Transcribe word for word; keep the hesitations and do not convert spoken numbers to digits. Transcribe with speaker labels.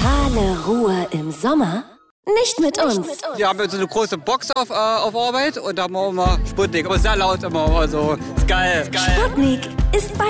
Speaker 1: Totale Ruhe im Sommer? Nicht mit uns.
Speaker 2: Wir haben so eine große Box auf, äh, auf Arbeit und da haben wir immer Sputnik. Aber sehr laut immer. Also, ist geil. Ist geil.
Speaker 1: Sputnik ist bei